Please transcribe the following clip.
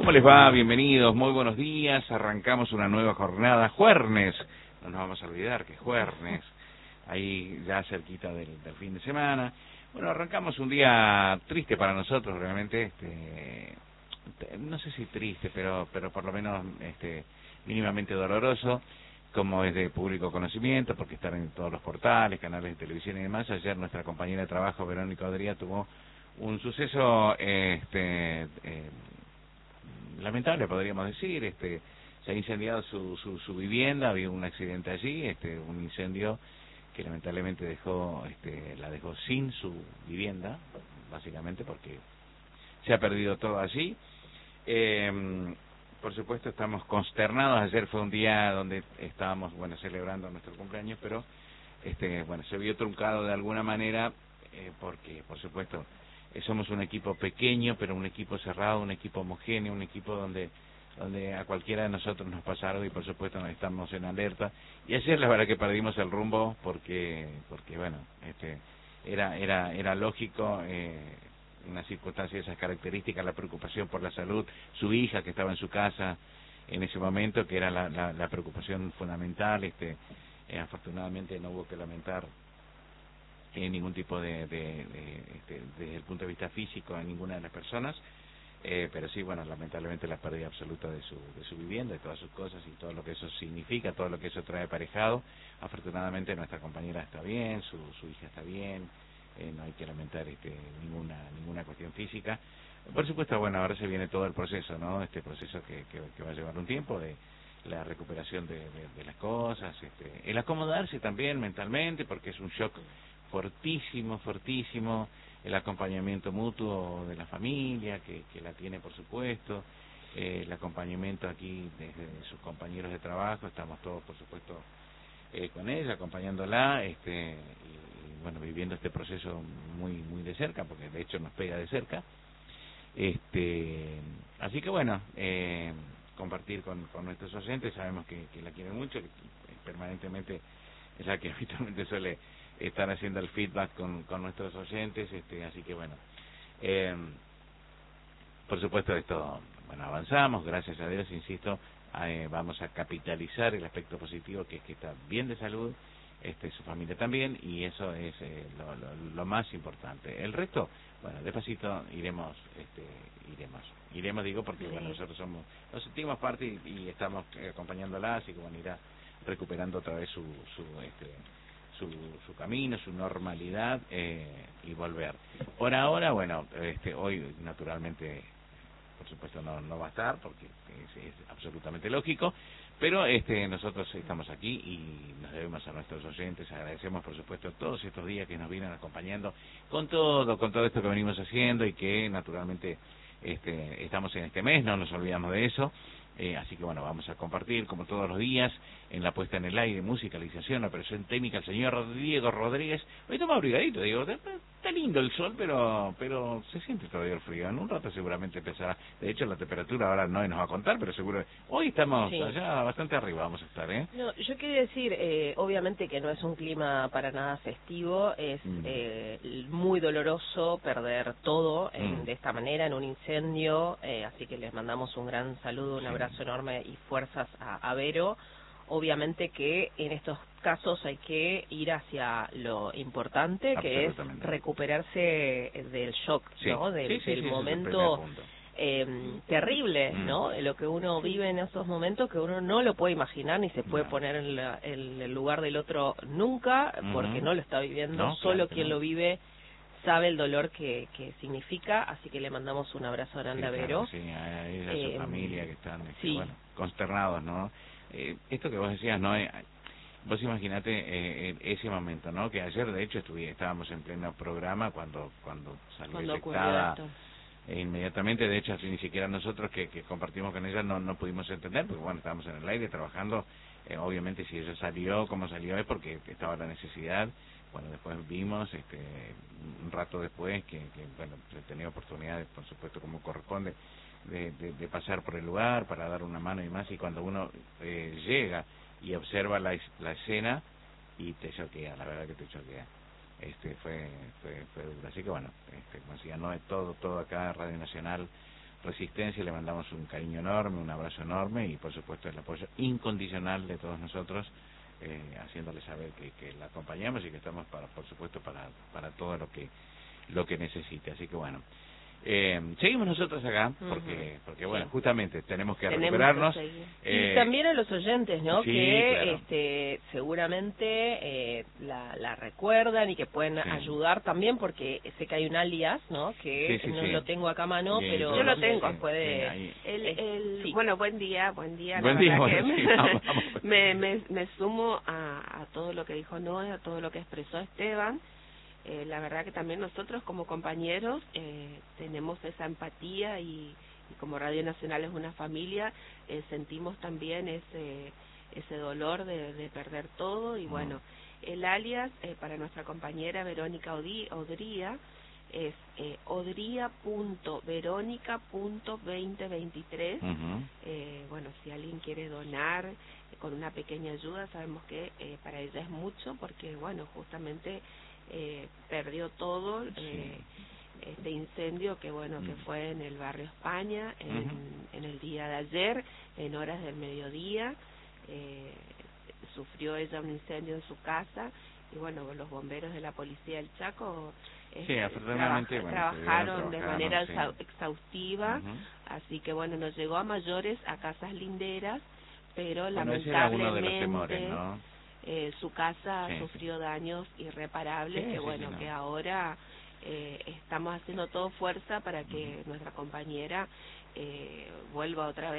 ¿Cómo les va? Bienvenidos, muy buenos días. Arrancamos una nueva jornada, jueves. No nos vamos a olvidar que es jueves, ahí ya cerquita del fin de semana. Bueno, arrancamos un día triste para nosotros, realmente, no sé si triste, pero por lo menos mínimamente doloroso, como es de público conocimiento, porque están en todos los portales, canales de televisión y demás. Ayer nuestra compañera de trabajo, Verónica Odría, tuvo un suceso lamentable, podríamos decir. Se ha incendiado su vivienda, había un accidente allí, un incendio que lamentablemente la dejó sin su vivienda, básicamente porque se ha perdido todo allí. Por supuesto estamos consternados. Ayer fue un día donde estábamos celebrando nuestro cumpleaños, pero se vio truncado de alguna manera, porque por supuesto somos un equipo pequeño, pero un equipo cerrado, un equipo homogéneo, un equipo donde a cualquiera de nosotros nos pasa algo y por supuesto nos estamos en alerta. Y ayer la verdad que perdimos el rumbo porque era lógico, una circunstancia de esas características, la preocupación por la salud, su hija que estaba en su casa en ese momento, que era la preocupación fundamental. Afortunadamente no hubo que lamentar ningún tipo desde el punto de vista físico a ninguna de las personas, pero sí, lamentablemente la pérdida absoluta de su vivienda, de todas sus cosas y todo lo que eso significa, todo lo que eso trae aparejado. Afortunadamente nuestra compañera está bien, su hija está bien, no hay que lamentar ninguna cuestión física. Por supuesto, ahora se viene todo el proceso, ¿no? Este proceso que va a llevar un tiempo de la recuperación de las cosas, el acomodarse también mentalmente, porque es un shock fortísimo, el acompañamiento mutuo de la familia, que la tiene por supuesto, el acompañamiento aquí desde sus compañeros de trabajo, estamos todos por supuesto con ella, acompañándola, viviendo este proceso muy de cerca, porque de hecho nos pega de cerca. Así que compartir con nuestros oyentes, sabemos que la quieren mucho, que permanentemente es la que habitualmente suele estar haciendo el feedback con nuestros oyentes, así que por supuesto esto, avanzamos, gracias a Dios, insisto, vamos a capitalizar el aspecto positivo, que es que está bien de salud, su familia también, y eso es lo más importante. El resto, despacito iremos digo, porque Sí. nosotros nos sentimos parte y estamos acompañándola, así que irá recuperando otra vez su camino, su normalidad, y volver. Por ahora, hoy naturalmente, por supuesto no va a estar, porque es absolutamente lógico, pero nosotros estamos aquí y nos debemos a nuestros oyentes. Agradecemos por supuesto todos estos días que nos vienen acompañando con todo esto que venimos haciendo, y que naturalmente estamos en este mes, no nos olvidamos de eso. Así que vamos a compartir como todos los días en la puesta en el aire, musicalización, operación técnica, el señor Diego Rodríguez. Hoy está más abrigadito, Diego, está lindo el sol, pero se siente todavía el frío. En un rato seguramente empezará. De hecho la temperatura ahora no nos va a contar, pero seguro hoy estamos Sí. allá bastante arriba, vamos a estar, No, yo quería decir, obviamente que no es un clima para nada festivo, es muy doloroso perder todo de esta manera en un incendio, así que les mandamos un gran saludo, un abrazo enorme y fuerzas a Vero. Obviamente que en estos casos hay que ir hacia lo importante, que es recuperarse del shock, ¿no? Del momento terrible, ¿no? Lo que uno vive en esos momentos, que uno no lo puede imaginar ni se puede poner en el lugar del otro nunca, porque no lo está viviendo. Solo quien lo vive sabe el dolor que significa, así que le mandamos un abrazo grande a Vero. Sí, a ella y a su familia, que están consternados, ¿no? Esto que vos decías, ¿no? Vos imaginate ese momento, ¿no? Que ayer de hecho estábamos en pleno programa cuando salió infectada inmediatamente. De hecho ni siquiera nosotros que compartimos con ella no pudimos entender, porque estábamos en el aire trabajando. Obviamente si ella salió como salió es porque estaba la necesidad. Después vimos un rato después que tenía oportunidades, por supuesto como corresponde, de pasar por el lugar para dar una mano y más, y cuando uno llega y observa la escena, y te choquea, la verdad que te choquea. Fue duro. Así que como decía, no es todo acá, Radio Nacional Resistencia, le mandamos un cariño enorme, un abrazo enorme y por supuesto el apoyo incondicional de todos nosotros, haciéndole saber que la acompañamos y que estamos por supuesto para todo lo que necesite. Así que bueno, seguimos nosotros acá porque bueno, justamente tenemos que recuperarnos. Y también a los oyentes, ¿no? Sí, que claro. seguramente la recuerdan y que pueden ayudar también, porque sé que hay un alias, ¿no? Que no lo tengo acá a mano, Bien, pero yo lo tengo. Puede. Bueno, buen día. Buen La día, verdad bueno, que sí, vamos. me sumo a todo lo que dijo Noé, a todo lo que expresó Esteban. La verdad que también nosotros como compañeros tenemos esa empatía y como Radio Nacional es una familia, sentimos también ese dolor de perder todo. Y bueno, el alias para nuestra compañera Verónica Odría es odría.veronica.2023. Bueno, si alguien quiere donar con una pequeña ayuda, sabemos que para ella es mucho, porque bueno, justamente perdió todo este incendio que bueno que fue en el barrio España en el día de ayer, en horas del mediodía. Sufrió ella un incendio en su casa y bueno, los bomberos de la policía del Chaco afortunadamente, trabajaron de manera exhaustiva, así que bueno, nos llegó a mayores a casas linderas, pero lamentablemente ese era uno de los temores, ¿no? Su casa sufrió daños irreparables, que ahora estamos haciendo todo fuerza para que nuestra compañera vuelva otra vez